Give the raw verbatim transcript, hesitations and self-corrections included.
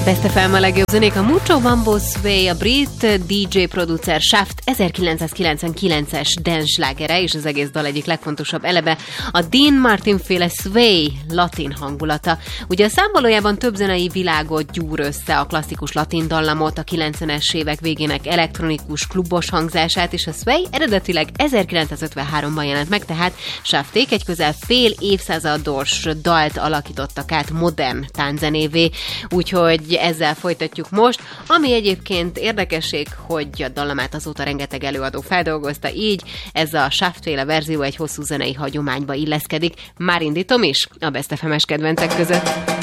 Best ef em a legjobb zenék, a Mucho Mambo Sway, a brit dé dzsé producer Shaft ezerkilencszázkilencvenkilences dance slágere, és az egész dal egyik legfontosabb eleme a Dean Martin féle Sway latin hangulata. Ugye a szám valójában több zenei világot gyúr össze, a klasszikus latin dallamot, a kilencvenes évek végének elektronikus klubos hangzását, és a Sway eredetileg ezerkilencszázötvenháromban jelent meg, tehát Shafték egy közel fél évszázados dalt alakítottak át modern tánczenévé, úgyhogy ezzel folytatjuk most, ami egyébként érdekesség, hogy a dallamát azóta rengeteg előadó feldolgozta, így ez a Shaft-féle verzió egy hosszú zenei hagyományba illeszkedik. Már indítom is a Best ef em-es kedvencek között.